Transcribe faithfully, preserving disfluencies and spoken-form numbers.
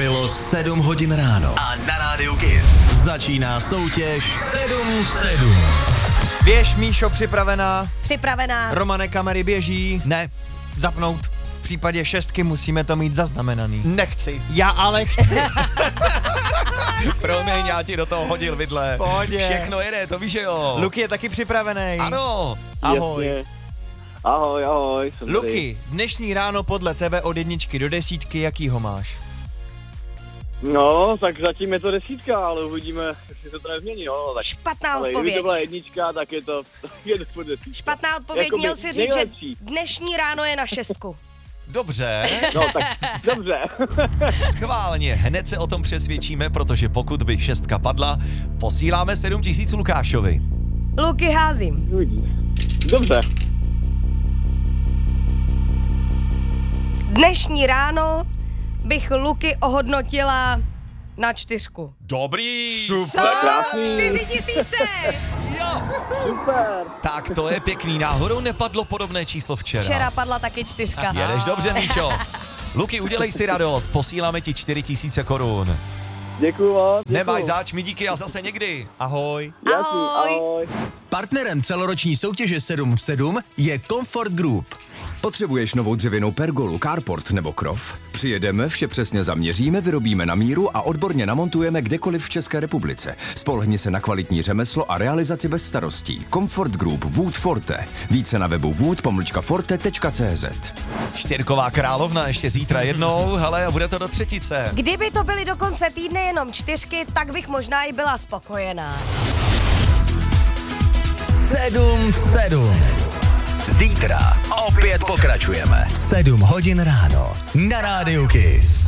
Bylo sedm hodin ráno. A na rádiu Kiss Začíná soutěž sedm sedm. Běž, Míšo, připravená? Připravená. Romane, kamery běží? Ne. Zapnout. V případě šestky musíme to mít zaznamenaný. Nechci. Já ale chci. Promiň, já ti do toho hodil vidle. Pohodě. Všechno jede, to víš, že jo. Luky je taky připravený. Ano. Ahoj. Jasně. Ahoj, ahoj. Jsem tady. Luky, dnešní ráno podle tebe od jedničky do desítky, jaký ho máš? No, tak zatím je to desítka, ale uvidíme, jestli se to nezmění, no. Tak, Špatná ale kdyby odpověď. to byla jednička, tak je to, je to furt desítka. Špatná odpověď, Jakoby měl si říct, nejlepší. že dnešní ráno je na šestku. Dobře. No, tak dobře. Schválně, hned se o tom přesvědčíme, protože pokud by šestka padla, posíláme sedm tisíc Lukášovi. Luky, házím. Dobře. Dnešní ráno bych Luky ohodnotila na čtyřku. Dobrý. Co? Čtyři tisíce! Jo. Super. Tak to je pěkný, náhodou nepadlo podobné číslo včera. Včera padla taky čtyřka. Jedeš dobře, Míšo. Luky, udělej si radost, posíláme ti čtyři tisíce korun. Děkuju vám. Děkuju. Nemáš zač, mi díky a zase někdy. Ahoj. Jasný, ahoj. Partnerem celoroční soutěže sedm sedm je Comfort Group. Potřebuješ novou dřevěnou pergolu, carport nebo krov? Přijedeme, vše přesně zaměříme, vyrobíme na míru a odborně namontujeme kdekoliv v České republice. Spolehni se na kvalitní řemeslo a realizaci bez starostí. Comfort Group Wood Forte. Více na webu wood pomlčka forte tečka cé zet. Čtyřková královna ještě zítra jednou, hele, a bude to do třetice. Kdyby to byly do konce týdne jenom čtyřky, tak bych možná i byla spokojená. sedm sedm. Zítra opět pokračujeme. sedm hodin ráno na rádiu Kiss.